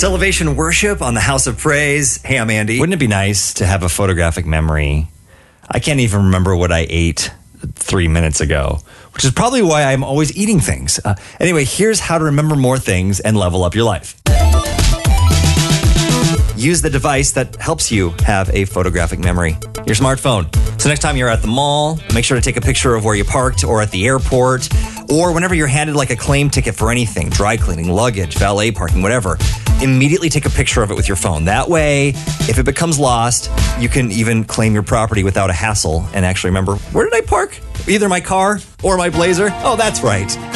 Celebration Worship on the House of Praise. Hey, I'm Andy. Wouldn't it be nice to have a photographic memory? I can't even remember what I ate 3 minutes ago, which is probably why I'm always eating things. Anyway, here's how to remember more things and level up your life. Use the device that helps you have a photographic memory, your smartphone. So next time you're at the mall, make sure to take a picture of where you parked, or at the airport, or whenever you're handed like a claim ticket for anything, dry cleaning, luggage, valet parking, whatever. Immediately take a picture of it with your phone. That way, if it becomes lost, you can even claim your property without a hassle and actually remember, where did I park? Either my car or my Blazer? Oh, that's right.